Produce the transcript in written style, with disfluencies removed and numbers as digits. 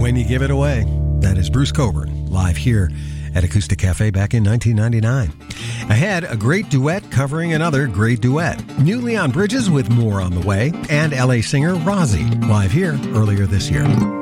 When You Give It Away. That is Bruce Cockburn, live here at Acoustic Cafe back in 1999. Ahead, a great duet covering another great duet. New Leon Bridges with More on the Way, and LA singer Rozzy, live here earlier this year.